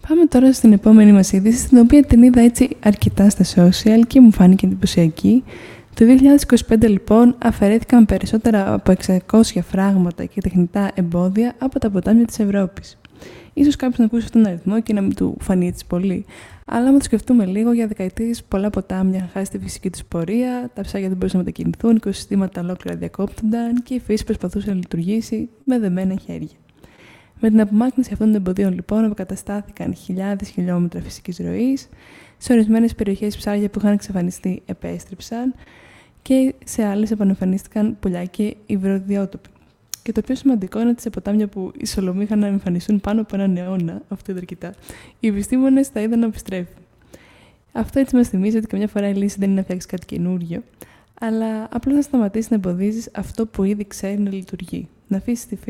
Πάμε τώρα στην επόμενη μας είδηση, την οποία την είδα έτσι αρκετά στα social και μου φάνηκε εντυπωσιακή. Το 2025 λοιπόν αφαιρέθηκαν περισσότερα από 600 φράγματα και τεχνητά εμπόδια από τα ποτάμια της Ευρώπης. Ίσως κάποιος να ακούσει αυτόν τον αριθμό και να μην του φανεί έτσι πολύ, αλλά άμα το σκεφτούμε λίγο, για δεκαετίες πολλά ποτάμια είχαν χάσει τη φυσική τους πορεία, τα ψάρια δεν μπορούσαν να μετακινηθούν, οικοσυστήματα ολόκληρα διακόπτονταν και η φύση προσπαθούσε να λειτουργήσει με δεμένα χέρια. Με την απομάκρυνση αυτών των εμποδίων, λοιπόν, αποκαταστάθηκαν χιλιάδες χιλιόμετρα φυσικής ροής. Σε ορισμένες περιοχές ψάρια που είχαν εξαφανιστεί επέστρεψαν και σε άλλες επανεμφανίστηκαν πουλιά και υβροδιότοποι. Και το πιο σημαντικό είναι ότι σε ποτάμια που οι Σολομοί είχαν να εμφανιστούν πάνω από έναν αιώνα, αυτό είναι αρκετά, οι επιστήμονες τα είδαν να επιστρέφουν. Αυτό έτσι μας θυμίζει ότι καμιά φορά η λύση δεν είναι να φτιάξει κάτι καινούριο, αλλά απλώς να σταματήσει να εμποδίζει αυτό που ήδη ξέρει να λειτουργεί. Να αφήσει τη